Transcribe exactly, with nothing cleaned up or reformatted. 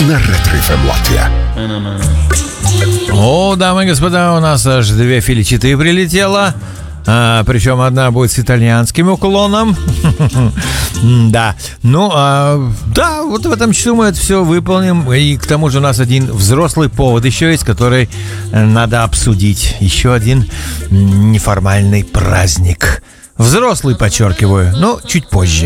на Ретро эф эм Латвия. О, дамы и господа, у нас аж две феличиты прилетело. А, причем одна будет с итальянским уклоном. Да. Ну, а, да, вот в этом часу мы это все выполним. И к тому же у нас один взрослый повод еще есть, который надо обсудить. Еще один неформальный праздник. Взрослый, подчеркиваю, но чуть позже.